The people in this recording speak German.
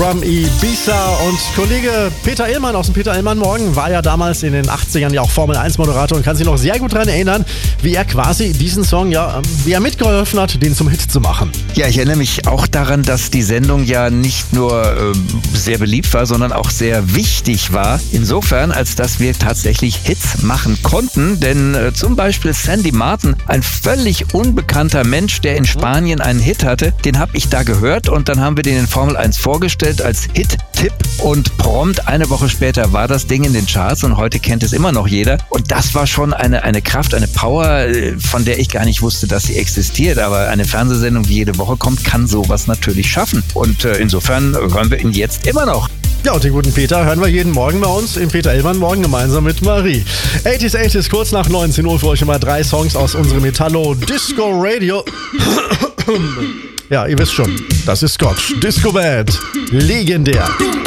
from Ibiza. Und Kollege Peter Illmann aus dem Peter Illmann Morgen war ja damals in den 80ern ja auch Formel-1-Moderator und kann sich noch sehr gut daran erinnern, wie er quasi diesen Song, wie er mitgeholfen hat, den zum Hit zu machen. Ja, ich erinnere mich auch daran, dass die Sendung ja nicht nur sehr beliebt war, sondern auch sehr wichtig war. Insofern, als dass wir tatsächlich Hits machen konnten. Denn zum Beispiel Sandy Martin, ein völlig unbekannter Mensch, der in Spanien einen Hit hatte, den habe ich da gehört und dann haben wir den in Formel 1 vorgestellt als Hit-Tipp und prompt eine Woche später war das Ding in den Charts und heute kennt es immer noch jeder. Und das war schon eine Kraft, eine Power, von der ich gar nicht wusste, dass sie existiert. Aber eine Fernsehsendung, die jede Woche kommt, kann sowas natürlich schaffen. Und insofern hören wir ihn jetzt immer noch. Ja, und den guten Peter hören wir jeden Morgen bei uns im Peter Illmann Morgen gemeinsam mit Marie. 80s, kurz nach 19 Uhr für euch immer 3 Songs aus unserem Metallo Disco Radio. Ja, ihr wisst schon, das ist Scotch. Disco Band. Legendär.